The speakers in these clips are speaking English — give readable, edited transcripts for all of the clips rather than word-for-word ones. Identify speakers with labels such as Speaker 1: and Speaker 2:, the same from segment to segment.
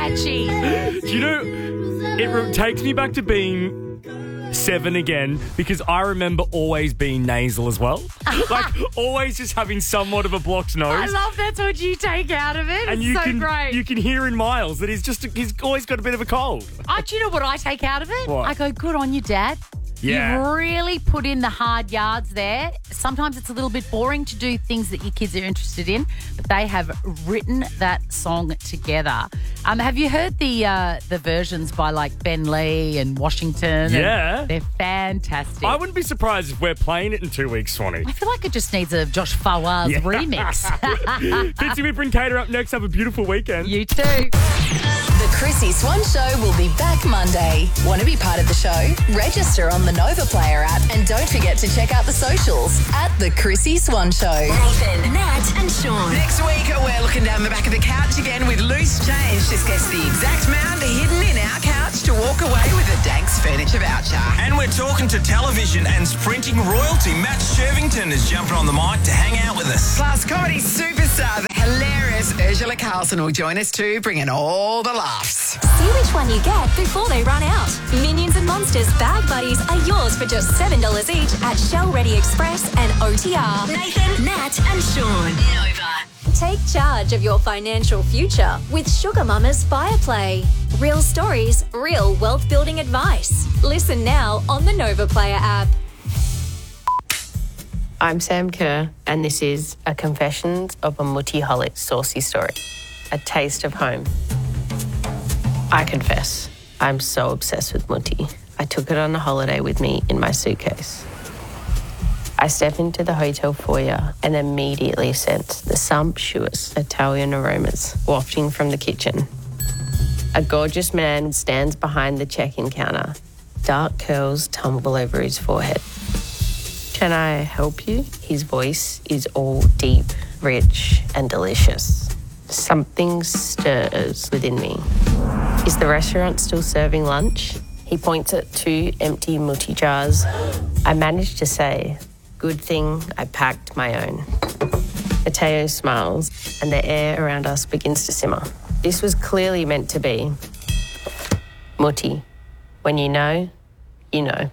Speaker 1: catchy.
Speaker 2: Do you know, it takes me back to being 7 again because I remember always being nasal as well. Like, always just having somewhat of a blocked nose.
Speaker 1: I love that's what you take out of it.
Speaker 2: And
Speaker 1: It's great.
Speaker 2: You can hear in Miles that he's always got a bit of a cold.
Speaker 1: Do you know what I take out of it?
Speaker 2: What?
Speaker 1: I go, good on you, Dad.
Speaker 2: Yeah.
Speaker 1: You've really put in the hard yards there. Sometimes it's a little bit boring to do things that your kids are interested in, but they have written that song together. Have you heard the versions by like Ben Lee and Washington?
Speaker 2: Yeah.
Speaker 1: They're fantastic.
Speaker 2: I wouldn't be surprised if we're playing it in 2 weeks, Swanee.
Speaker 1: I feel like it just needs a Josh Fawaz remix.
Speaker 2: Fitzy Whipper and Cater up next. Have a beautiful weekend.
Speaker 1: You too.
Speaker 3: The Chrissy Swan Show will be back Monday. Want to be part of the show? Register on the Nova Player app and don't forget to check out the socials at The Chrissy Swan Show.
Speaker 4: Nathan, Nat and Sean.
Speaker 5: Next week, we're looking down the back of the couch again with loose change. Just guess the exact amount hidden in our couch to walk away with a Danks Furniture voucher.
Speaker 6: And we're talking to television and sprinting royalty. Matt Shervington is jumping on the mic to hang out with us.
Speaker 5: Plus, comedy superstar, the hilarious Ursula Carlson will join us too, bringing all the laughs.
Speaker 4: See which one you get before they run out. Minions and Monsters Bag Buddies are yours for just $7 each at Shell Ready Express and OTR. Nathan, Nat and Sean. Nova. Take charge of your financial future with Sugar Mama's Fire Play. Real stories, real wealth building advice. Listen now on the Nova Player app.
Speaker 7: I'm Sam Kerr, and this is a Confessions of a Multi-Holic Saucy Story, a taste of home. I confess, I'm so obsessed with Mutti. I took it on a holiday with me in my suitcase. I step into the hotel foyer and immediately sense the sumptuous Italian aromas wafting from the kitchen. A gorgeous man stands behind the check-in counter. Dark curls tumble over his forehead. Can I help you? His voice is all deep, rich, and delicious. Something stirs within me. Is the restaurant still serving lunch? He points at 2 empty Mutti jars. I managed to say, good thing I packed my own. Matteo smiles, and the air around us begins to simmer. This was clearly meant to be. Mutti, when you know, you know.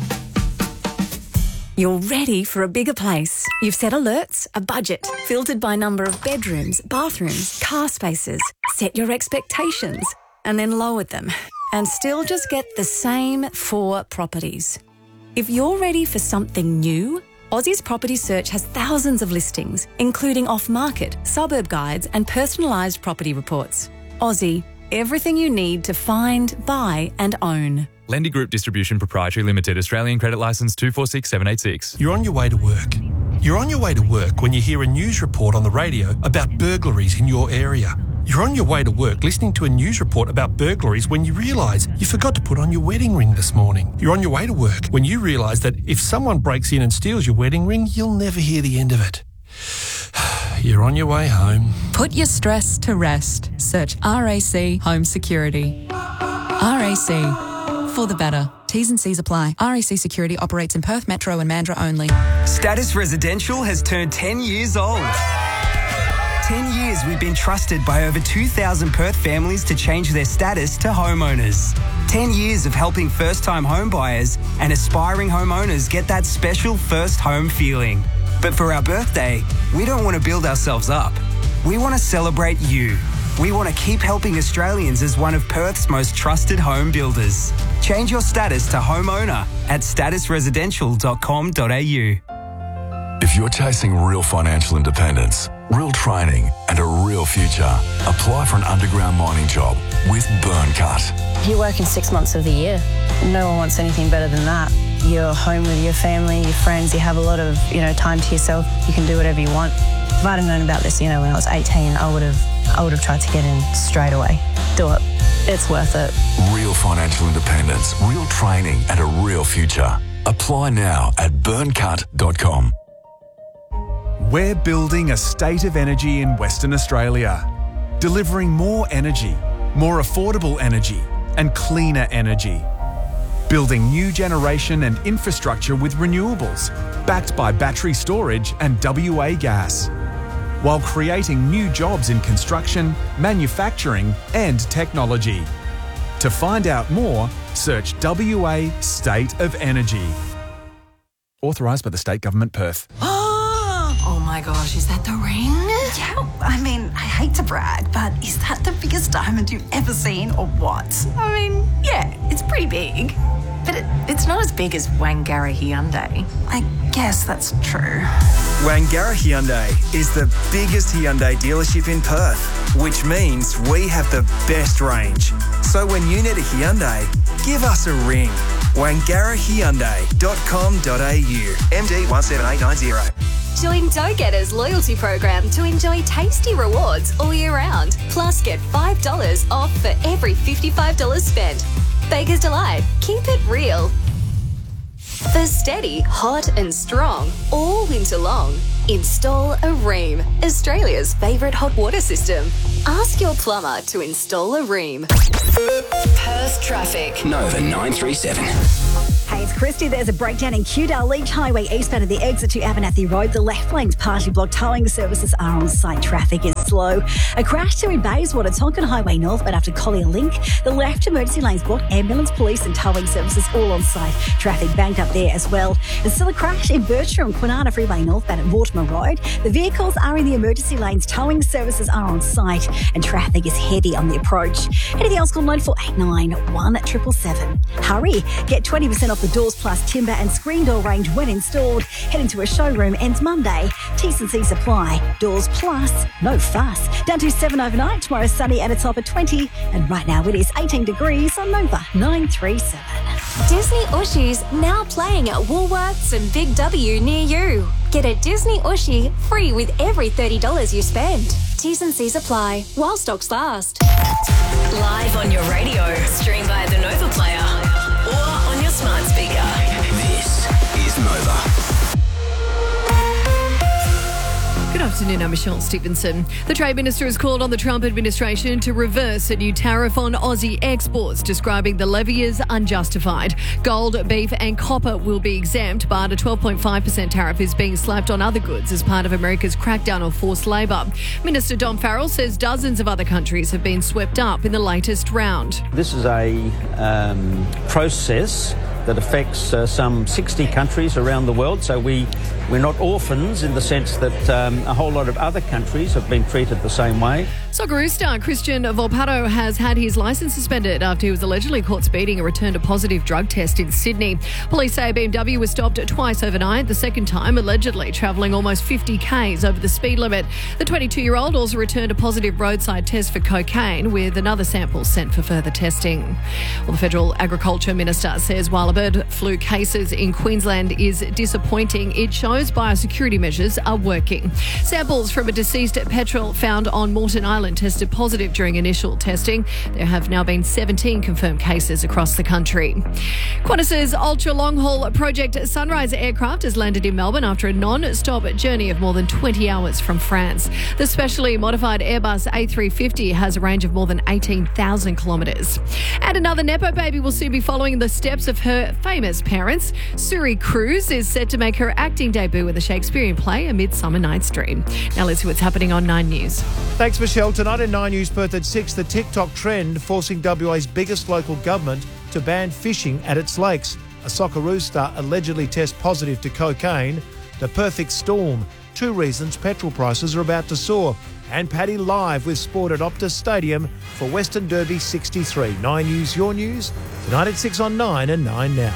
Speaker 8: You're ready for a bigger place. You've set alerts, a budget, filtered by number of bedrooms, bathrooms, car spaces. Set your expectations and then lowered them and still just get the same 4 properties. If you're ready for something new, Aussie's Property Search has thousands of listings, including off-market, suburb guides and personalised property reports. Aussie, everything you need to find, buy and own.
Speaker 9: Lendy Group Distribution Proprietary Limited, Australian Credit Licence 246786.
Speaker 10: You're on your way to work. You're on your way to work when you hear a news report on the radio about burglaries in your area. You're on your way to work listening to a news report about burglaries when you realise you forgot to put on your wedding ring this morning. You're on your way to work when you realise that if someone breaks in and steals your wedding ring, you'll never hear the end of it. You're on your way home.
Speaker 11: Put your stress to rest. Search RAC Home Security. RAC. For the better. T's and C's apply. RAC Security operates in Perth Metro and Mandurah only.
Speaker 6: Status Residential has turned 10 years old. 10 years we've been trusted by over 2,000 Perth families to change their status to homeowners. 10 years of helping first-time home buyers and aspiring homeowners get that special first home feeling. But for our birthday, we don't want to build ourselves up. We want to celebrate you. We want to keep helping Australians as one of Perth's most trusted home builders. Change your status to homeowner at statusresidential.com.au.
Speaker 12: If you're chasing real financial independence, real training and a real future, apply for an underground mining job with Burncut.
Speaker 13: You're working 6 months of the year. No one wants anything better than that. You're home with your family, your friends, you have a lot of, time to yourself. You can do whatever you want. If I'd have known about this, when I was 18, I would have tried to get in straight away. Do it. It's worth it.
Speaker 12: Real financial independence, real training and a real future. Apply now at burncut.com.
Speaker 14: We're building a state of energy in Western Australia, delivering more energy, more affordable energy and cleaner energy. Building new generation and infrastructure with renewables, backed by battery storage and WA gas. while creating new jobs in construction, manufacturing and technology. To find out more, search WA State of Energy. Authorised by the State Government, Perth.
Speaker 15: Oh my gosh, is that the ring?
Speaker 16: Yeah, I mean, I hate to brag, but is that the biggest diamond you've ever seen or what?
Speaker 15: I mean, yeah, it's pretty big. But it's not as big as Wangara Hyundai.
Speaker 16: I guess that's true.
Speaker 17: Wangara Hyundai is the biggest Hyundai dealership in Perth, which means we have the best range. So when you need a Hyundai, give us a ring. WangaraHyundai.com.au. MD 17890.
Speaker 4: Join Go-Getters loyalty program to enjoy tasty rewards all year round. Plus, get $5 off for every $55 spent. Baker's Delight. Keep it real. For steady, hot and strong, all winter long, install a Rheem, Australia's favourite hot water system. Ask your plumber to install a Rheem.
Speaker 3: Perth traffic.
Speaker 18: Nova 937.
Speaker 19: Hey, it's Christy. There's a breakdown in Kewdale Leach Highway eastbound of the exit to Abernathy Road. The left lane's partially blocked. Towing services are on site. Traffic is slow. A crash too in Bayswater, Tonkin Highway northbound after Collier Link. The left emergency lane's blocked. Ambulance, police and towing services all on site. Traffic banked up there as well. There's still a crash in Birchroom, Kwinana Freeway northbound at Mortimer Road. The vehicles are in the emergency lanes. Towing services are on site and traffic is heavy on the approach. Anything else, call 9489 1777. Hurry, get 20% off the doors plus timber and screen door range when installed. Head into a showroom, ends Monday. T&C Supply. Doors plus, no fuss. Down to 7 overnight. Tomorrow sunny and a top of 20. And right now it is 18 degrees on Nova 937.
Speaker 4: Disney Ushies now playing at Woolworths and Big W near you. Get a Disney Ushie free with every $30 you spend. T's and C's apply while stocks last.
Speaker 3: Live on your radio. Stream via the Nova Player or on your smart speaker.
Speaker 18: This is Nova.
Speaker 20: Good afternoon, I'm Michelle Stevenson. The Trade Minister has called on the Trump administration to reverse a new tariff on Aussie exports, describing the levy as unjustified. Gold, beef and copper will be exempt, but a 12.5% tariff is being slapped on other goods as part of America's crackdown on forced labour. Minister Don Farrell says dozens of other countries have been swept up in the latest round.
Speaker 21: This is a process that affects some 60 countries around the world, so we're not orphans in the sense that a whole lot of other countries have been treated the same way.
Speaker 20: Socceroo star Christian Volpato has had his licence suspended after he was allegedly caught speeding and returned a positive drug test in Sydney. Police say a BMW was stopped twice overnight, the second time allegedly travelling almost 50 k's over the speed limit. The 22-year-old also returned a positive roadside test for cocaine, with another sample sent for further testing. Well, the Federal Agriculture Minister says while bird flu cases in Queensland is disappointing, it shows biosecurity measures are working. Samples from a deceased petrel found on Moreton Island tested positive during initial testing. There have now been 17 confirmed cases across the country. Qantas's ultra-long-haul Project Sunrise aircraft has landed in Melbourne after a non-stop journey of more than 20 hours from France. The specially modified Airbus A350 has a range of more than 18,000 kilometres. And another Nepo baby will soon be following the steps of her famous parents. Suri Cruise is set to make her acting debut in the Shakespearean play A Midsummer Night's Dream. Now let's see what's happening on 9 News.
Speaker 22: Thanks, Michelle. Tonight in 9 News Perth at 6, the TikTok trend forcing WA's biggest local government to ban fishing at its lakes. A Socceroo star allegedly tests positive to cocaine. The perfect storm. 2 reasons petrol prices are about to soar. And Paddy live with sport at Optus Stadium for Western Derby 63. 9 News, your news. Tonight at 6 on 9 and 9 now.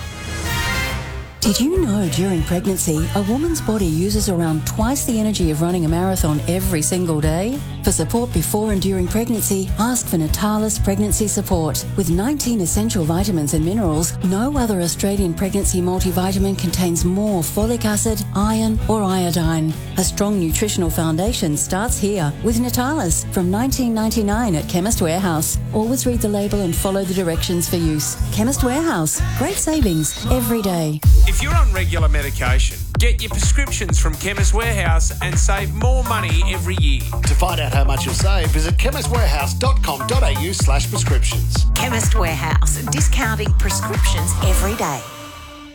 Speaker 23: Did you know during pregnancy, a woman's body uses around twice the energy of running a marathon every single day? For support before and during pregnancy, ask for Natalis Pregnancy Support. With 19 essential vitamins and minerals, no other Australian pregnancy multivitamin contains more folic acid, iron or iodine. A strong nutritional foundation starts here with Natalis from $19.99 at Chemist Warehouse. Always read the label and follow the directions for use. Chemist Warehouse. Great savings every day.
Speaker 24: If you're on regular medication, get your prescriptions from Chemist Warehouse and save more money every year.
Speaker 25: To find out how much you'll save, visit chemistwarehouse.com.au/prescriptions.
Speaker 5: Chemist Warehouse, discounting prescriptions every day.